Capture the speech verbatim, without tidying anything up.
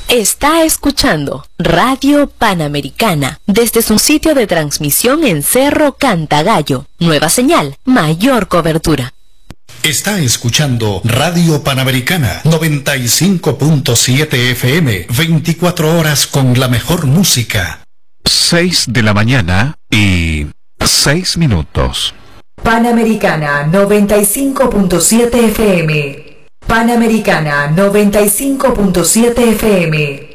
Está escuchando Radio Panamericana desde su sitio de transmisión en Cerro Cantagallo. Nueva señal, mayor cobertura. Está escuchando Radio Panamericana noventa y cinco punto siete F M, veinticuatro horas con la mejor música. seis de la mañana y seis minutos. Panamericana noventa y cinco punto siete F M. Panamericana noventa y cinco punto siete F M.